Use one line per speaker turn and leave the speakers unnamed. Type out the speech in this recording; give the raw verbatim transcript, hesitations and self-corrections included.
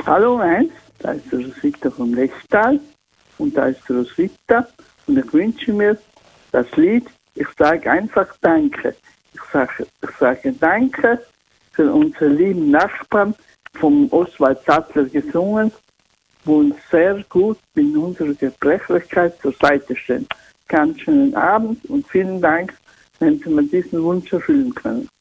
Hallo eins, da ist der Roswitha vom Lechtal und da ist der Roswitha und ich wünsche mir das Lied, ich sage einfach Danke. Ich sage, ich sage Danke für unsere lieben Nachbarn vom Oswald Sattler gesungen, wo uns sehr gut in unserer Gebrechlichkeit zur Seite stehen. Ganz schönen Abend und vielen Dank, wenn Sie mir diesen Wunsch erfüllen können.